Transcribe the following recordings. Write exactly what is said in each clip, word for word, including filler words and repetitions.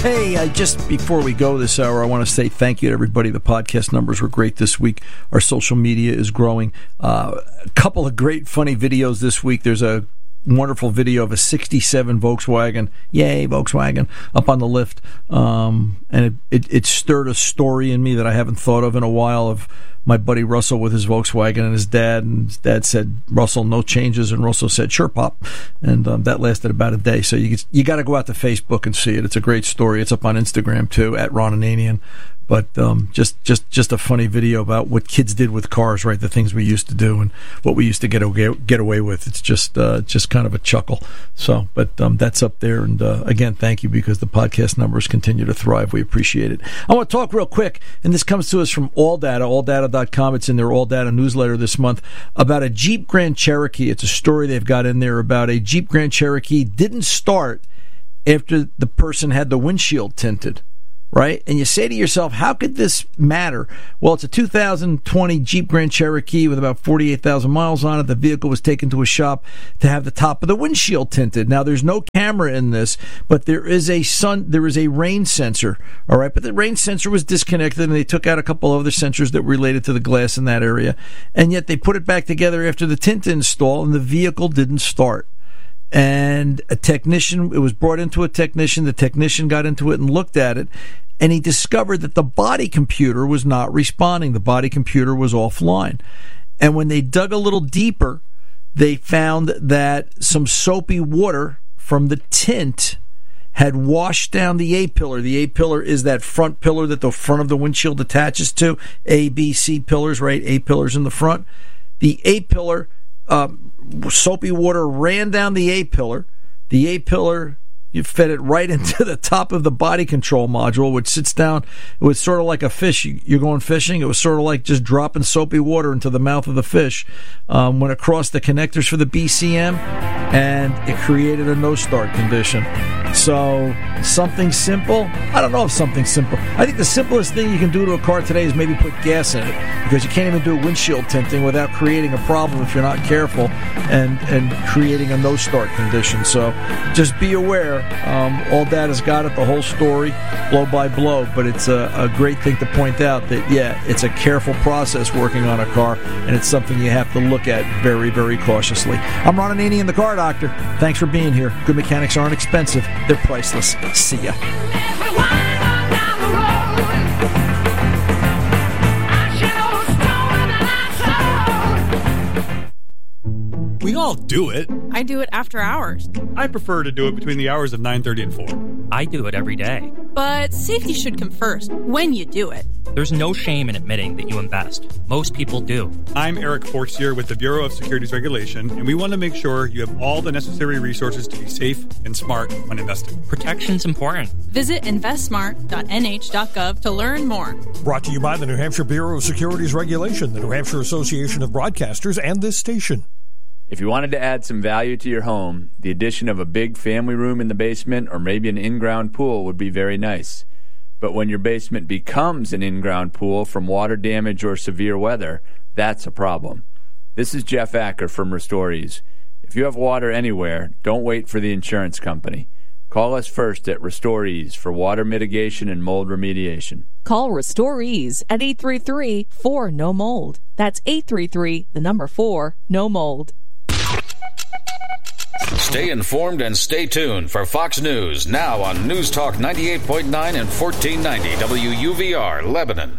Hey, I just before we go this hour, I want to say thank you to everybody. The podcast numbers were great this week. Our social media is growing. Uh, a couple of great, funny videos this week. There's a wonderful video of a sixty-seven Volkswagen, yay Volkswagen, up on the lift, um, and it, it, it stirred a story in me that I haven't thought of in a while, of my buddy Russell with his Volkswagen and his dad, and his dad said, Russell, no changes, and Russell said, sure, Pop, and um, that lasted about a day. So you you got to go out to Facebook and see it. It's a great story. It's up on Instagram too, at Ron Ananian. But um, just, just, just a funny video about what kids did with cars, right? The things we used to do and what we used to get away, get away with. It's just uh, just kind of a chuckle. So, but um, that's up there. And uh, again, thank you, because the podcast numbers continue to thrive. We appreciate it. I want to talk real quick, and this comes to us from AllData, all data dot com. It's in their AllData newsletter this month, about a Jeep Grand Cherokee. It's a story they've got in there about a Jeep Grand Cherokee didn't start after the person had the windshield tinted. Right? And you say to yourself, how could this matter? Well, it's a two thousand twenty Jeep Grand Cherokee with about forty-eight thousand miles on it. The vehicle was taken to a shop to have the top of the windshield tinted. Now, there's no camera in this, but there is a sun, there is a rain sensor. All right, but the rain sensor was disconnected, and they took out a couple of other sensors that were related to the glass in that area. And yet they put it back together after the tint install, and the vehicle didn't start. And a technician, it was brought into a technician. The technician got into it and looked at it, and he discovered that the body computer was not responding. The body computer was offline. And when they dug a little deeper, they found that some soapy water from the tint had washed down the A-pillar. The A-pillar is that front pillar that the front of the windshield attaches to. A, B, C pillars, right? A-pillars in the front. The A-pillar, um, soapy water ran down the A-pillar. The A-pillar, you fed it right into the top of the body control module, which sits down. It was sort of like a fish. You're going fishing. It was sort of like just dropping soapy water into the mouth of the fish. Um, went across the connectors for the B C M, and it created a no-start condition. So something simple? I don't know if something simple. I think the simplest thing you can do to a car today is maybe put gas in it, because you can't even do windshield tinting without creating a problem if you're not careful and, and creating a no-start condition. So just be aware. Um, AllData's got it, the whole story, blow by blow, but it's a, a great thing to point out that, yeah, it's a careful process working on a car, and it's something you have to look at very, very cautiously. I'm Ron Ananian, the Car Doctor. Thanks for being here. Good mechanics aren't expensive. They're priceless. See ya. We all do it. I do it after hours. I prefer to do it between the hours of nine thirty and four. I do it every day. But safety should come first when you do it. There's no shame in admitting that you invest. Most people do. I'm Eric Forcier with the Bureau of Securities Regulation, and we want to make sure you have all the necessary resources to be safe and smart when investing. Protection's important. Visit invest smart dot N H dot gov to learn more. Brought to you by the New Hampshire Bureau of Securities Regulation, the New Hampshire Association of Broadcasters, and this station. If you wanted to add some value to your home, the addition of a big family room in the basement or maybe an in-ground pool would be very nice. But when your basement becomes an in-ground pool from water damage or severe weather, that's a problem. This is Jeff Acker from Restorees. If you have water anywhere, don't wait for the insurance company. Call us first at Restorees for water mitigation and mold remediation. Call Restorees at eight three three, four, N O mold. That's eight three three, the number four, no mold. Stay informed and stay tuned for Fox News, now on News Talk ninety-eight point nine and fourteen ninety W U V R, Lebanon.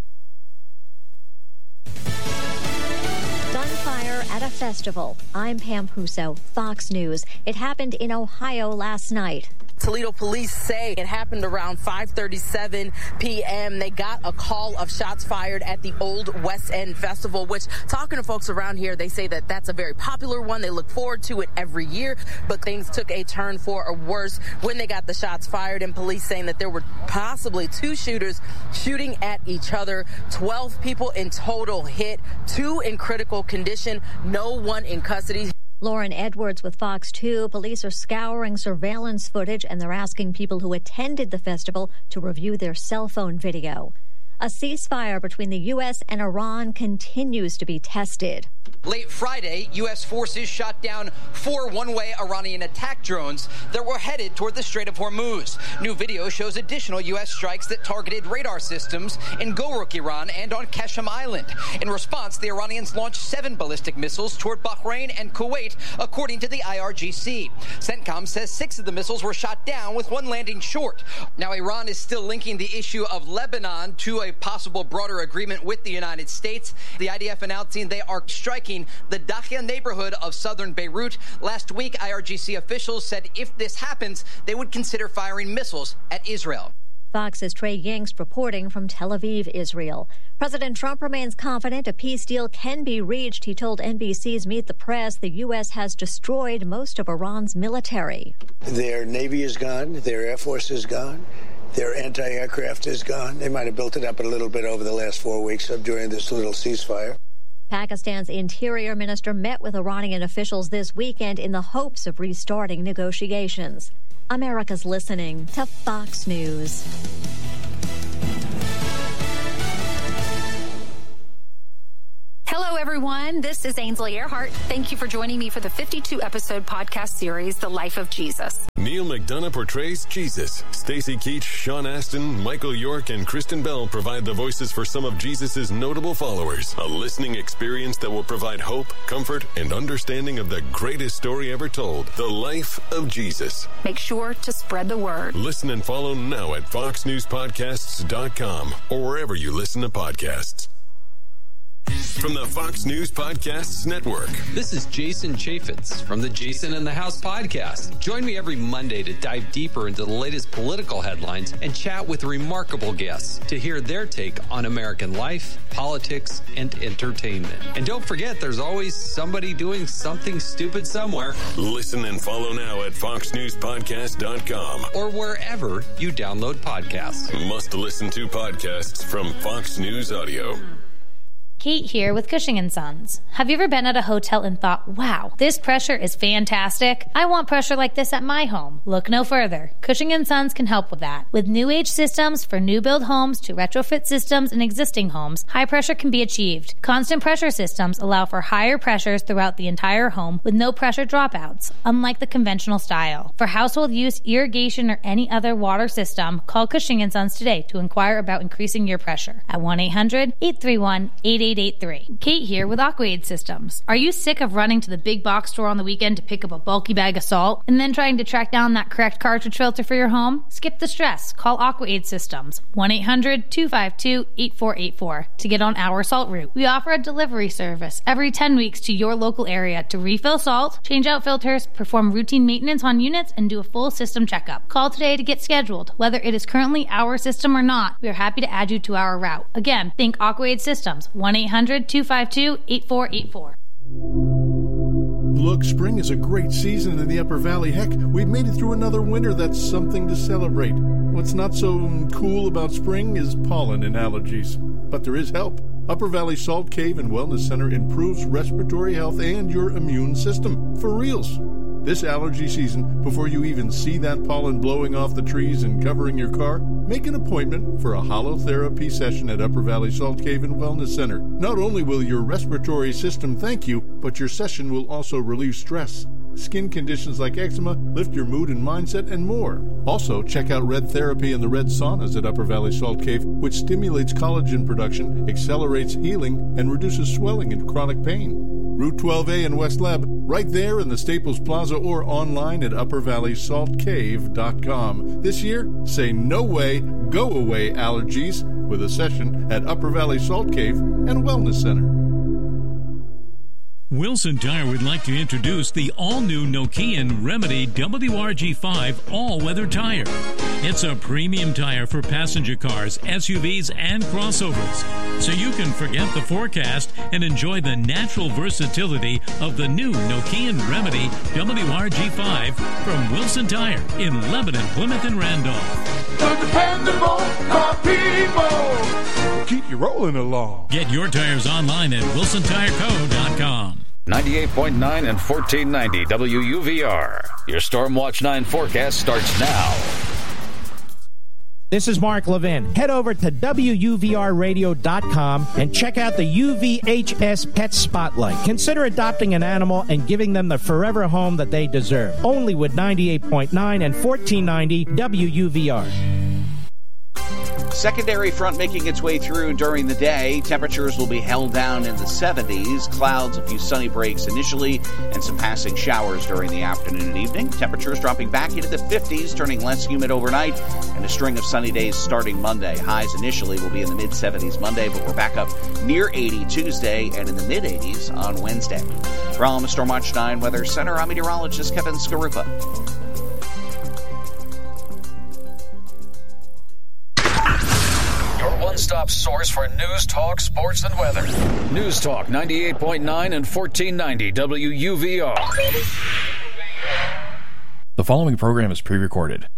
Gunfire at a festival. I'm Pam Puso, Fox News. It happened in Ohio last night. Toledo police say it happened around five thirty-seven p.m. They got a call of shots fired at the Old West End Festival, which, talking to folks around here, they say that that's a very popular one. They look forward to it every year, but things took a turn for a worse when they got the shots fired, and police saying that there were possibly two shooters shooting at each other. twelve people in total hit, two in critical condition, no one in custody. Lauren Edwards with Fox two. Police are scouring surveillance footage, and they're asking people who attended the festival to review their cell phone video. A ceasefire between the U S and Iran continues to be tested. Late Friday, U S forces shot down four one-way Iranian attack drones that were headed toward the Strait of Hormuz. New video shows additional U S strikes that targeted radar systems in Goruk, Iran, and on Qashem Island. In response, the Iranians launched seven ballistic missiles toward Bahrain and Kuwait, according to the I R G C. CENTCOM says six of the missiles were shot down, with one landing short. Now, Iran is still linking the issue of Lebanon to a possible broader agreement with the United States. The I D F announcing they are striking the Dakhia neighborhood of southern Beirut. Last week, I R G C officials said if this happens, they would consider firing missiles at Israel. Fox's Trey Yingst reporting from Tel Aviv, Israel. President Trump remains confident a peace deal can be reached. He told N B C's Meet the Press the U S has destroyed most of Iran's military. Their Navy is gone. Their Air Force is gone. Their anti-aircraft is gone. They might have built it up a little bit over the last four weeks during this little ceasefire. Pakistan's interior minister met with Iranian officials this weekend in the hopes of restarting negotiations. America's listening to Fox News. Hello, everyone. This is Ainsley Earhart. Thank you for joining me for the fifty-two episode podcast series, The Life of Jesus. Neil McDonough portrays Jesus. Stacey Keach, Sean Astin, Michael York, and Kristen Bell provide the voices for some of Jesus' notable followers. A listening experience that will provide hope, comfort, and understanding of the greatest story ever told, The Life of Jesus. Make sure to spread the word. Listen and follow now at fox news podcasts dot com or wherever you listen to podcasts. From the Fox News Podcasts Network. This is Jason Chaffetz from the Jason in the House podcast. Join me every Monday to dive deeper into the latest political headlines and chat with remarkable guests to hear their take on American life, politics, and entertainment. And don't forget, there's always somebody doing something stupid somewhere. Listen and follow now at fox news podcast dot com or wherever you download podcasts. Must listen to podcasts from Fox News Audio. Kate here with Cushing and Sons. Have you ever been at a hotel and thought, wow, this pressure is fantastic? I want pressure like this at my home. Look no further. Cushing and Sons can help with that. With new age systems for new build homes to retrofit systems in existing homes, high pressure can be achieved. Constant pressure systems allow for higher pressures throughout the entire home with no pressure dropouts, unlike the conventional style. For household use, irrigation, or any other water system, call Cushing and Sons today to inquire about increasing your pressure at one eight hundred, eight three one, eight eight eight three. Kate here with Aquaid Systems. Are you sick of running to the big box store on the weekend to pick up a bulky bag of salt and then trying to track down that correct cartridge filter for your home? Skip the stress. Call Aquaid Systems, one eight hundred, two five two, eight four eight four to get on our salt route. We offer a delivery service every ten weeks to your local area to refill salt, change out filters, perform routine maintenance on units, and do a full system checkup. Call today to get scheduled. Whether it is currently our system or not, we are happy to add you to our route. Again, think Aquaid Systems, one eight hundred, two five two, eight four eight four. Look, spring is a great season in the Upper Valley. Heck, we've made it through another winter. That's something to celebrate. What's not so cool about spring is pollen and allergies. But there is help. Upper Valley Salt Cave and Wellness Center improves respiratory health and your immune system. For reals. This allergy season, before you even see that pollen blowing off the trees and covering your car, make an appointment for a holotherapy session at Upper Valley Salt Cave and Wellness Center. Not only will your respiratory system thank you, but your session will also relieve stress, skin conditions like eczema, lift your mood and mindset, and more. Also, check out Red Therapy and the Red Saunas at Upper Valley Salt Cave, which stimulates collagen production, accelerates healing, and reduces swelling and chronic pain. Route twelve A in West Leb, right there in the Staples Plaza or online at upper valley salt cave dot com. This year, say no way, go away allergies with a session at Upper Valley Salt Cave and Wellness Center. Wilson Tire would like to introduce the all-new Nokian Remedy W R G five all-weather tire. It's a premium tire for passenger cars, S U Vs, and crossovers, so you can forget the forecast and enjoy the natural versatility of the new Nokian Remedy W R G five from Wilson Tire in Lebanon, Plymouth, and Randolph. The dependable car people. Keep you rolling along. Get your tires online at wilson tire co dot com. ninety-eight point nine and fourteen ninety W U V R. Your Storm Watch nine forecast starts now. This is Mark Levin. Head over to W U V R radio dot com and check out the U V H S Pet Spotlight. Consider adopting an animal and giving them the forever home that they deserve. Only with ninety-eight point nine and fourteen ninety W U V R. Secondary front making its way through during the day. Temperatures will be held down in the seventies. Clouds, a few sunny breaks initially, and some passing showers during the afternoon and evening. Temperatures dropping back into the fifties, turning less humid overnight, and a string of sunny days starting Monday. Highs initially will be in the mid-seventies Monday, but we're back up near eighty Tuesday and in the mid-eighties on Wednesday. From Storm Watch nine Weather Center, I'm meteorologist Kevin Skarupa. One-stop source for news, talk, sports, and weather. News Talk ninety-eight point nine and fourteen ninety W U V R. The following program is pre-recorded.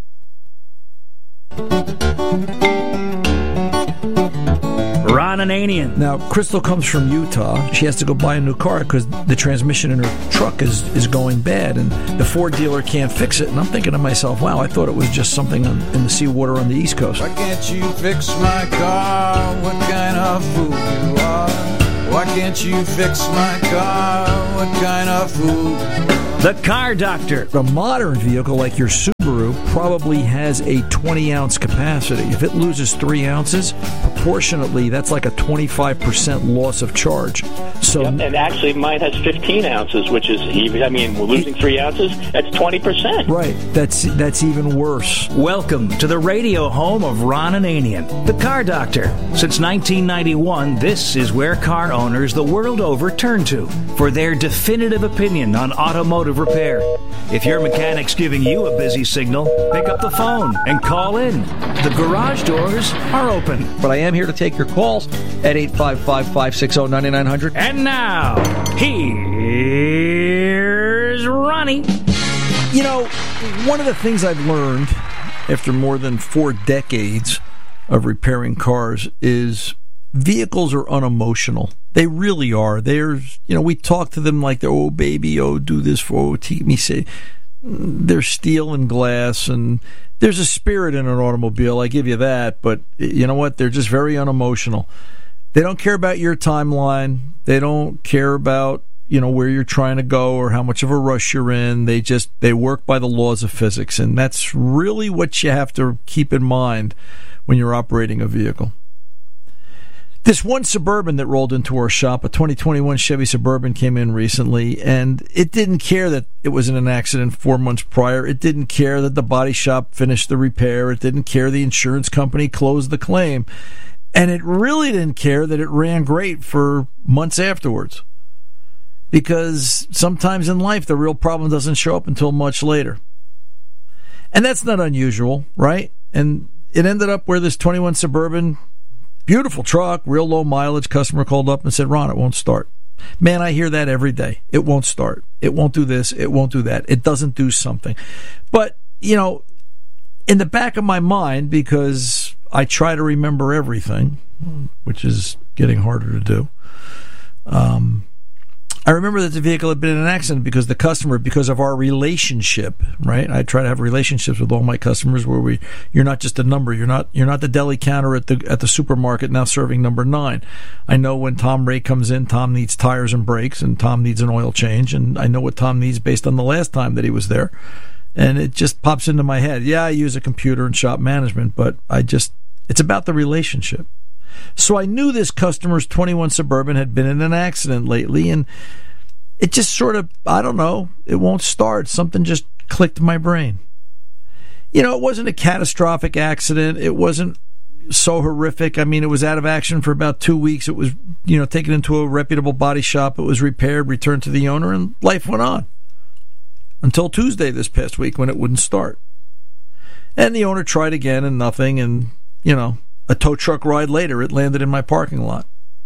Ron Ananian. Now, Crystal comes from Utah. She has to go buy a new car because the transmission in her truck is, is going bad, and the Ford dealer can't fix it. And I'm thinking to myself, wow, I thought it was just something on, in the seawater on the East Coast. Why can't you fix my car? What kind of fool you are? Why can't you fix my car? What kind of fool you are? The Car Doctor. A modern vehicle like your Subaru probably has a twenty-ounce capacity. If it loses three ounces, proportionately, that's like a twenty-five percent loss of charge. So, yep, and actually, mine has fifteen ounces, which is even. I mean, we're losing three ounces. That's twenty percent. Right. That's that's even worse. Welcome to the radio home of Ron Ananian, the Car Doctor. Since nineteen ninety-one, this is where car owners the world over turn to for their definitive opinion on automotive repair. If your mechanic's giving you a busy signal, pick up the phone and call in. The garage doors are open. But I am here to take your calls at eight five five, five six zero, nine nine zero zero. And now, here's Ronnie. You know, one of the things I've learned after more than four decades of repairing cars is vehicles are unemotional. They really are. There's, you know, we talk to them like they're, oh, baby, oh, do this for, oh, keep me safe. They're steel and glass, and there's a spirit in an automobile, I give you that, but you know what? They're just very unemotional. They don't care about your timeline. They don't care about, you know, where you're trying to go or how much of a rush you're in. They just, they work by the laws of physics, and that's really what you have to keep in mind when you're operating a vehicle. This one Suburban that rolled into our shop, a twenty twenty-one Chevy Suburban, came in recently, and it didn't care that it was in an accident four months prior. It didn't care that the body shop finished the repair. It didn't care the insurance company closed the claim. And it really didn't care that it ran great for months afterwards. Because sometimes in life, the real problem doesn't show up until much later. And that's not unusual, right? And it ended up where this twenty-one Suburban, beautiful truck, real low mileage, customer called up and said, Ron, it won't start. Man, I hear that every day. It won't start. It won't do this. It won't do that. It doesn't do something. But, you know, in the back of my mind, because I try to remember everything, which is getting harder to do, um, I remember that the vehicle had been in an accident because the customer, because of our relationship, right? I try to have relationships with all my customers where we, you're not just a number. You're not, you're not the deli counter at the at the supermarket now serving number nine. I know when Tom Ray comes in, Tom needs tires and brakes, and Tom needs an oil change, and I know what Tom needs based on the last time that he was there, and it just pops into my head. Yeah, I use a computer and shop management, but I just, it's about the relationship. So I knew this customer's twenty-one Suburban had been in an accident lately, and it just sort of, I don't know, it won't start. Something just clicked in my brain. You know, it wasn't a catastrophic accident. It wasn't so horrific. I mean, it was out of action for about two weeks. It was, you know, taken into a reputable body shop. It was repaired, returned to the owner, and life went on. Until Tuesday this past week when it wouldn't start. And the owner tried again and nothing, and, you know, a tow truck ride later, it landed in my parking lot.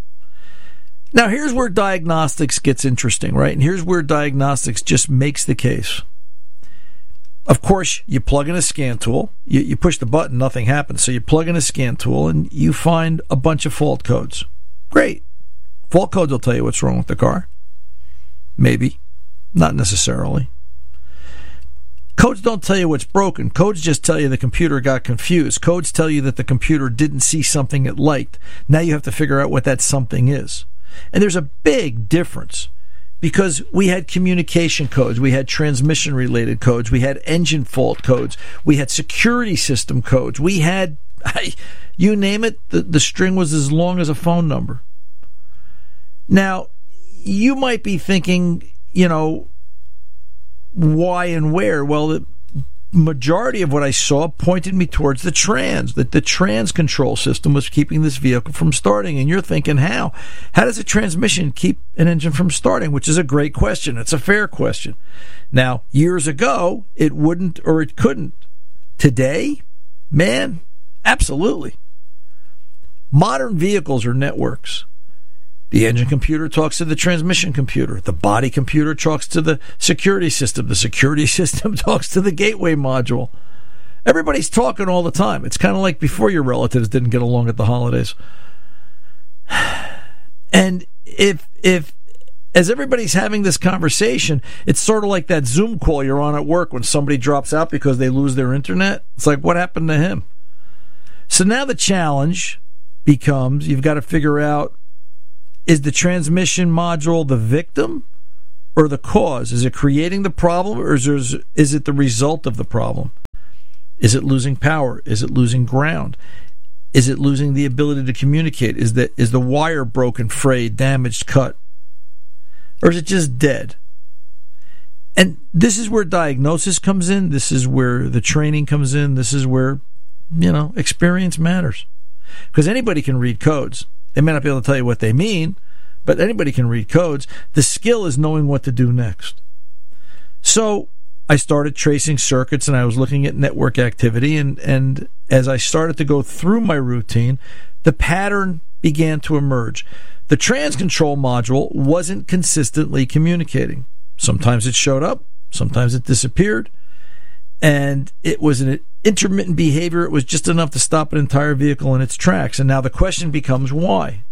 Now, here's where diagnostics gets interesting, right? And here's where diagnostics just makes the case. Of course, you plug in a scan tool. You, you push the button, nothing happens. So you plug in a scan tool, and you find a bunch of fault codes. Great. Fault codes will tell you what's wrong with the car. Maybe. Not necessarily. Codes don't tell you what's broken. Codes just tell you the computer got confused. Codes tell you that the computer didn't see something it liked. Now you have to figure out what that something is. And there's a big difference because we had communication codes, we had transmission-related codes, we had engine fault codes, we had security system codes, we had, you name it, the, the string was as long as a phone number. Now, you might be thinking, you know, why and where? Well, the majority of what I saw pointed me towards the trans, that the trans control system was keeping this vehicle from starting. And you're thinking, how? How does a transmission keep an engine from starting? Which is a great question. It's a fair question. Now, years ago, it wouldn't or it couldn't. Today, man, absolutely. Modern vehicles are networks. The engine computer talks to the transmission computer. The body computer talks to the security system. The security system talks to the gateway module. Everybody's talking all the time. It's kind of like before your relatives didn't get along at the holidays. And if if as everybody's having this conversation, it's sort of like that Zoom call you're on at work when somebody drops out because they lose their internet. It's like, what happened to him? So now the challenge becomes, you've got to figure out, is the transmission module the victim or the cause? Is it creating the problem, or is, there, is it the result of the problem? Is it losing power? Is it losing ground? Is it losing the ability to communicate? Is the, is the wire broken, frayed, damaged, cut? Or is it just dead? And this is where diagnosis comes in. This is where the training comes in. This is where, you know, experience matters. Because anybody can read codes. They may not be able to tell you what they mean, but anybody can read codes. The skill is knowing what to do next. So I started tracing circuits, and I was looking at network activity, and, and as I started to go through my routine, the pattern began to emerge. The trans control module wasn't consistently communicating. Sometimes it showed up, sometimes it disappeared, and it was an intermittent behavior. It was just enough to stop an entire vehicle in its tracks. And now the question becomes, why?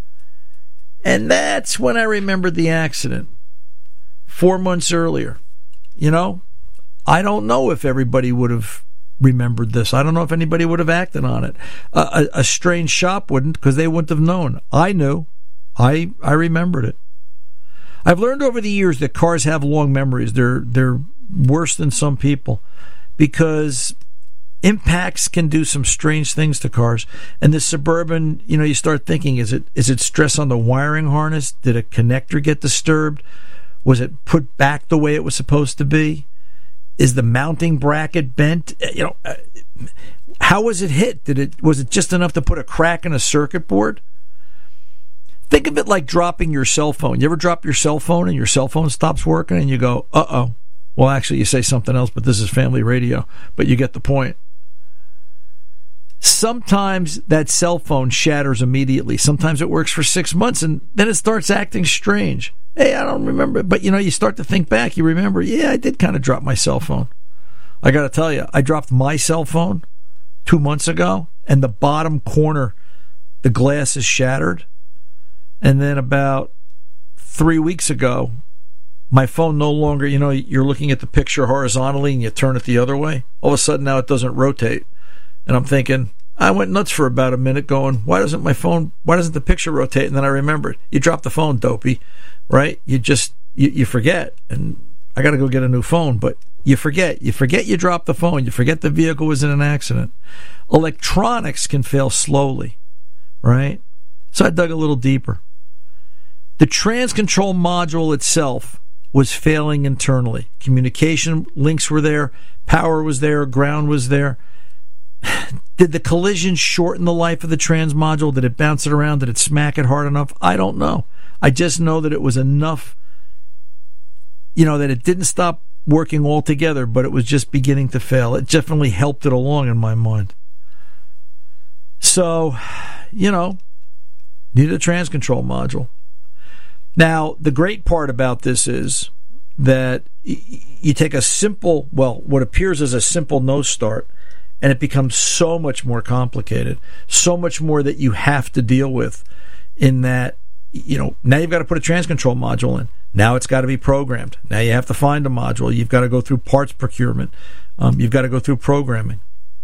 And that's when I remembered the accident four months earlier. You know, I don't know if everybody would have remembered this. I don't know if anybody would have acted on it. Uh, a, a strange shop wouldn't, because they wouldn't have known. I knew. I I remembered it. I've learned over the years that cars have long memories. They're they're worse than some people, because impacts can do some strange things to cars. And the Suburban, you know, you start thinking, is it is it stress on the wiring harness? Did a connector get disturbed? Was it put back the way it was supposed to be? Is the mounting bracket bent? You know, uh, how was it hit? Did it was it just enough to put a crack in a circuit board? Think of it like dropping your cell phone. You ever drop your cell phone and your cell phone stops working and you go, uh-oh. Well, actually, you say something else, but this is family radio. But you get the point. Sometimes that cell phone shatters immediately. Sometimes it works for six months, and then it starts acting strange. Hey, I don't remember. But, you know, you start to think back. You remember, yeah, I did kind of drop my cell phone. I got to tell you, I dropped my cell phone two months ago, and the bottom corner, the glass is shattered. And then about three weeks ago, my phone no longer, you know, you're looking at the picture horizontally and you turn it the other way. All of a sudden now it doesn't rotate. And I'm thinking, I went nuts for about a minute going, why doesn't my phone, why doesn't the picture rotate? And then I remembered, you dropped the phone, dopey, right? You just, you, you forget. And I got to go get a new phone, but you forget. You forget you dropped the phone. You forget the vehicle was in an accident. Electronics can fail slowly, right? So I dug a little deeper. The trans control module itself was failing internally. Communication links were there, power was there, ground was there. Did the collision shorten the life of the trans module? Did it bounce it around? Did it smack it hard enough? I don't know. I just know that it was enough, you know, that it didn't stop working altogether, but it was just beginning to fail. It definitely helped it along in my mind. So, you know, needed a trans control module. Now, the great part about this is that you take a simple, well, what appears as a simple no start, and it becomes so much more complicated, so much more that you have to deal with, in that, you know, now you've got to put a trans control module in. Now it's got to be programmed. Now you have to find a module. You've got to go through parts procurement. Um, you've got to go through programming.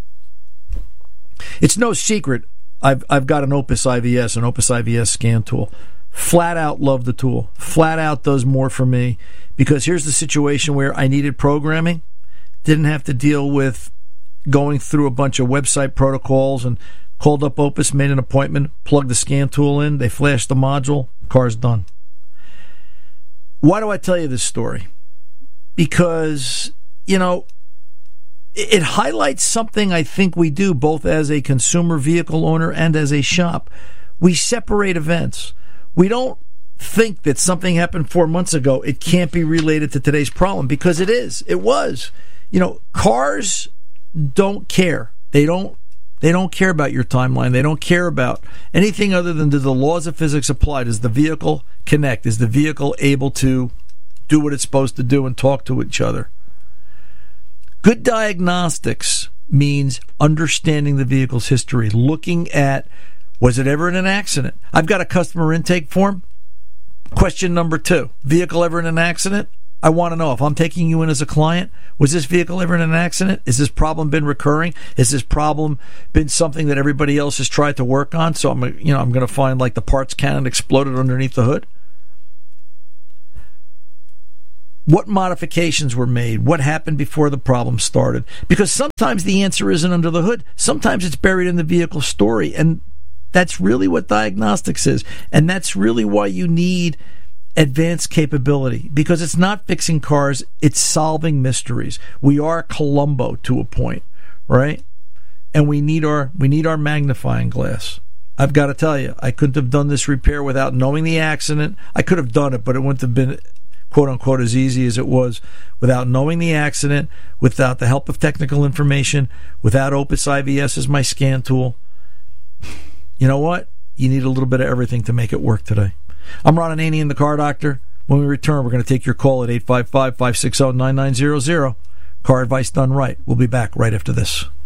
It's no secret I've I've got an Opus I V S, an Opus I V S scan tool. Flat out love the tool. Flat out does more for me, because here's the situation where I needed programming. Didn't have to deal with going through a bunch of website protocols, and called up Opus, made an appointment, plugged the scan tool in, they flashed the module, car's done. Why do I tell you this story? Because, you know, it highlights something I think we do both as a consumer vehicle owner and as a shop. We separate events. We don't think that something happened four months ago, it can't be related to today's problem, because it is. It was. You know, cars don't care. They don't They don't care about your timeline. They don't care about anything other than, do the laws of physics apply? Does the vehicle connect? Is the vehicle able to do what it's supposed to do and talk to each other? Good diagnostics means understanding the vehicle's history, looking at, was it ever in an accident? I've got a customer intake form. Question number two, vehicle ever in an accident? I want to know, if I'm taking you in as a client, was this vehicle ever in an accident? Has this problem been recurring? Has this problem been something that everybody else has tried to work on? So I'm, you know, I'm going to find like the parts cannon exploded underneath the hood. What modifications were made? What happened before the problem started? Because sometimes the answer isn't under the hood. Sometimes it's buried in the vehicle story, and that's really what diagnostics is. And that's really why you need advanced capability, because it's not fixing cars, it's solving mysteries. We are Columbo to a point, right? And we need our we need our magnifying glass. I've got to tell you, I couldn't have done this repair without knowing the accident. I could have done it, but it wouldn't have been, quote unquote, as easy as it was without knowing the accident, without the help of technical information, without Opus I V S as my scan tool. You know what? You need a little bit of everything to make it work today. I'm Ron Ananian, the Car Doctor. When we return, we're going to take your call at eight five five, five six zero, nine nine zero zero. Car advice done right. We'll be back right after this.